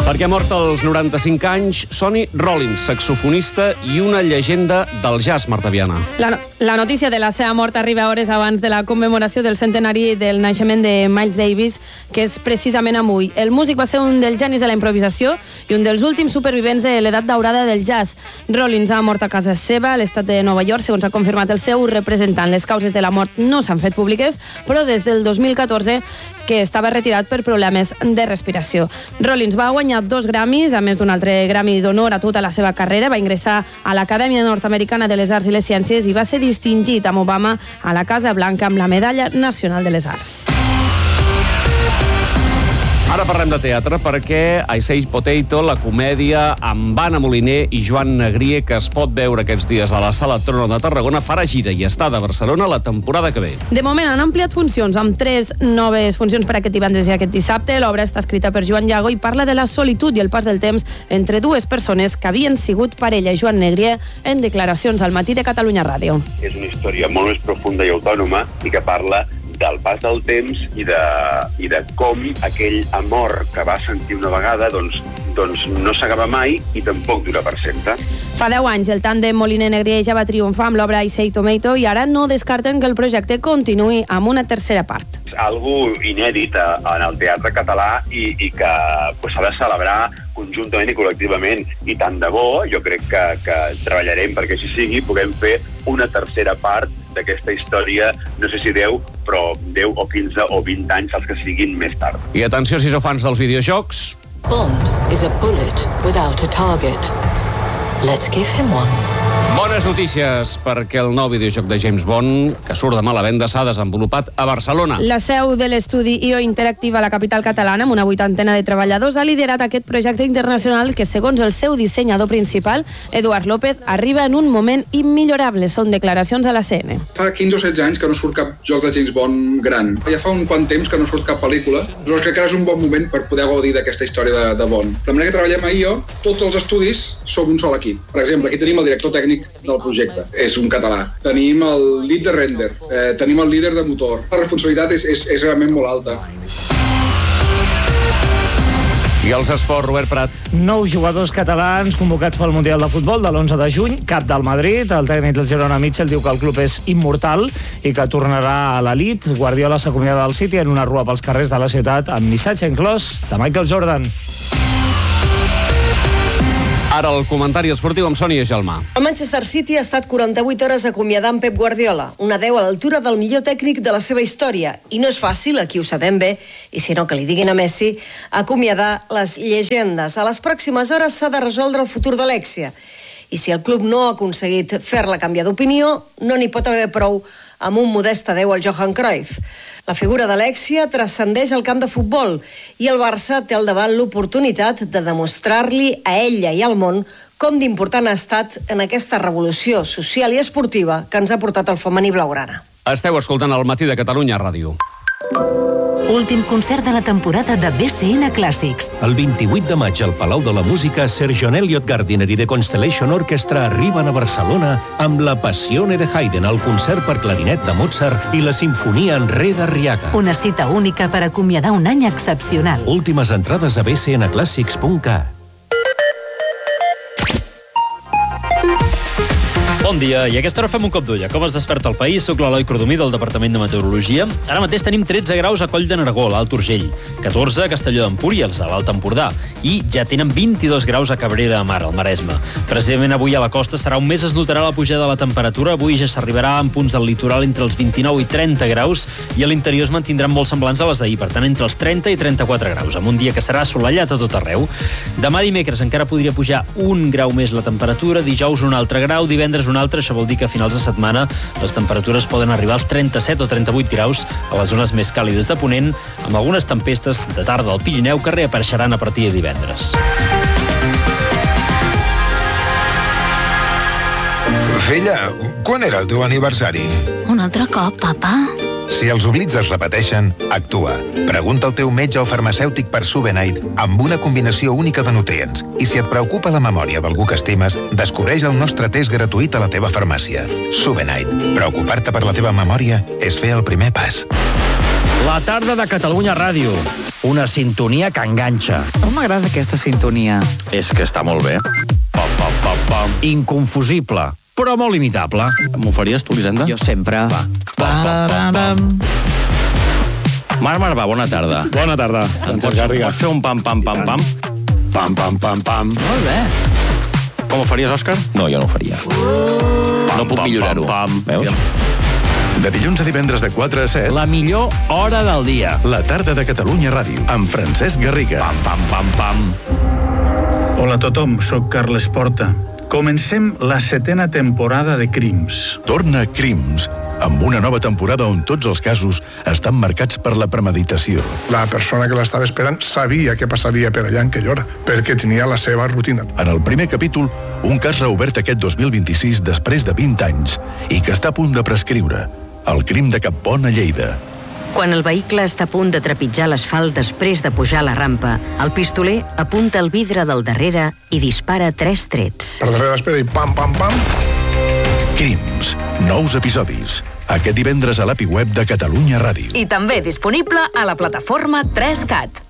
Perquè ha mort als 95 anys Sonny Rollins, saxofonista i una llegenda del jazz, Marta Viana. La notícia de la seva mort arriba hores abans de la commemoració del centenari del naixement de Miles Davis, que és precisament avui. El músic va ser un dels genis de la improvisació i un dels últims supervivents de l'edat daurada del jazz. Rollins ha mort a casa seva, a l'estat de Nova York, segons ha confirmat el seu representant. Les causes de la mort no s'han fet públiques, però des del 2014 que estava retirat per problemes de respiració. Rollins va guanyar 2 Grammys, a més d'un altre Grammy d'honor a tota la seva carrera. Va ingressar a l'Acadèmia Nord-Americana de les Arts i les Ciències i va ser distingit amb Obama a la Casa Blanca amb la Medalla Nacional de les Arts. Ara parlem de teatre perquè I Say Potato, la comèdia amb Anna Moliner i Joan Negrier, que es pot veure aquests dies a la Sala Trono de Tarragona, farà gira i està de Barcelona la temporada que ve. De moment han ampliat funcions amb 3 noves funcions per aquest divendres i aquest dissabte. L'obra està escrita per Joan Llago i parla de la solitud i el pas del temps entre dues persones que havien sigut parella. Joan Negrier en declaracions al Matí de Catalunya Ràdio. És una història molt més profunda i autònoma i que parla del pas del temps i de com aquell amor que va sentir una vegada doncs no s'acaba mai i tampoc dura per sempre. Fa 10 anys el tàndem Moliner-Negrier ja va triomfar amb l'obra I Say Tomato i ara no descarten que el projecte continuï amb una tercera part. És algo inèdit en el teatre català i que s'ha de celebrar conjuntament i col·lectivament. I tant de bo, jo crec que treballarem perquè així sigui, puguem fer una tercera part d'aquesta història, no sé si 10, però 10 o 15 o 20 anys, els que siguin més tard. I atenció si sou fans dels videojocs. Bond is a bullet without a target. Let's give him one. Bones notícies, perquè el nou videojoc de James Bond, que surt demà a la venda, s'ha desenvolupat a Barcelona. La seu de l'estudi IO Interactiva a la capital catalana, amb una 80ena de treballadors, ha liderat aquest projecte internacional que, segons el seu dissenyador principal, Eduard López, arriba en un moment immillorable. Són declaracions a la CN. Fa 15 o 16 anys que no surt cap joc de James Bond gran. Ja fa un quant temps que no surt cap pel·lícula. Llavors crec que ara és un bon moment per poder gaudir d'aquesta història de Bond. De manera que treballem a IO, tots els estudis som un sol equip. Per exemple, aquí tenim el director tècnic del projecte, és un català. Tenim el lead de render, tenim el líder de motor. La responsabilitat és realment molt alta. I els esports, Robert Prat. 9 jugadors catalans convocats pel Mundial de Futbol de l'11 de juny, cap del Madrid. El tècnic del Girona, Mitchell, diu que el club és immortal i que tornarà a l'elit. Guardiola s'acomiada del City en una rua pels carrers de la ciutat amb missatge inclòs de Michael Jordan. Ara el comentari esportiu amb Sònia Gelmà. El Manchester City ha estat 48 hores acomiadant Pep Guardiola, una 10 a l'altura del millor tècnic de la seva història. I no és fàcil, aquí ho sabem bé, i si no que li diguin a Messi, acomiadar les llegendes. A les pròximes hores s'ha de resoldre el futur d'Alexia. I si el club no ha aconseguit fer-la canviar d'opinió, no n'hi pot haver prou amb un modest adeu al Johan Cruyff. La figura d'Alexia transcendeix el camp de futbol i el Barça té al davant l'oportunitat de demostrar-li a ella i al món com d'important ha estat en aquesta revolució social i esportiva que ens ha portat el femení blaugrana. Esteu escoltant el Matí de Catalunya Ràdio. Últim concert de la temporada de BCN Clàssics. El 28 de maig al Palau de la Música, Sir John Eliot Gardiner i The Constellation Orchestra arriben a Barcelona amb la Passione de Haydn, el concert per clarinet de Mozart i la Sinfonia en Re d'Arriaga. Una cita única per acomiadar un any excepcional. Últimes entrades a bcnclassics.cat. Bon dia, i a aquesta hora fem un cop d'ull a com es desperta el país. Soc l'Eloi Cordomí del Departament de Meteorologia. Ara mateix tenim 13 graus a Coll de Nargó, a l'Alt Urgell, 14 a Castelló d'Empúries, a l'Alt Empordà, i ja tenen 22 graus a Cabrera de Mar, al Maresme. Precisament avui a la costa serà on més es notarà la pujada de la temperatura. Avui ja s'arribarà en punts del litoral entre els 29 i 30 graus i a l'interior es mantindran molt semblants a les d'ahir, per tant entre els 30 i 34 graus, amb un dia que serà assolellat a tot arreu. Demà dimecres encara podria pujar un grau més la temperatura, dijous un altre grau, divendres un altre. Això vol dir que a finals de setmana les temperatures poden arribar als 37 o 38 graus a les zones més càlides de Ponent, amb algunes tempestes de tarda al Pirineu que reapareixeran a partir de divendres. Filla, quan era el teu aniversari? Un altre cop, papa. Si els oblits es repeteixen, actua. Pregunta al teu metge o farmacèutic per Subenite amb una combinació única de nutrients. I si et preocupa la memòria d'algú que estimes, descobreix el nostre test gratuït a la teva farmàcia. Subenite. Preocupar-te per la teva memòria és fer el primer pas. La tarda de Catalunya Ràdio. Una sintonia que enganxa. Com m'agrada aquesta sintonia. És que està molt bé. Inconfusible, però molt imitable. M'ho faries tu, Lisenda? Jo sempre. Marc Marvà, bona tarda. Bona tarda. Pots fer un pam, pam, pam, pam? Pam, pam, pam, pam. Molt bé. Com ho faries, Òscar? No, jo no ho faria. No puc millorar-ho. Veus? De dilluns a divendres de 4 a 7. La millor hora del dia. La tarda de Catalunya Ràdio. Amb Francesc Garriga. Pam, pam, pam, pam. Hola a tothom, sóc Carles Porta. Comencem la 7ª temporada de Crims. Torna Crims, amb una nova temporada on tots els casos estan marcats per la premeditació. La persona que l'estava esperant sabia què passaria per allà en aquella hora, perquè tenia la seva rutina. En el primer capítol, un cas reobert aquest 2026 després de 20 anys i que està a punt de prescriure. El crim de Cappont a Lleida. Quan el vehicle està a punt de trepitjar l'asfalt després de pujar la rampa, el pistoler apunta el vidre del darrere i dispara 3 trets. Per darrere l'espera i pam, pam, pam. Crims, nous episodis. Aquest divendres a l'API web de Catalunya Ràdio. I també disponible a la plataforma 3CAT.